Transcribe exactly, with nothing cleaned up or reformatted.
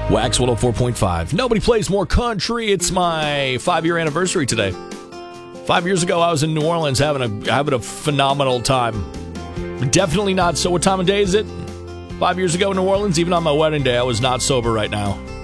Wax one oh four point five. Nobody plays more country. It's my five-year anniversary today. Five years ago, I was in New Orleans having a having a phenomenal time. Definitely not so. What time of day is it? Five years ago in New Orleans, even on my wedding day, I was not sober right now.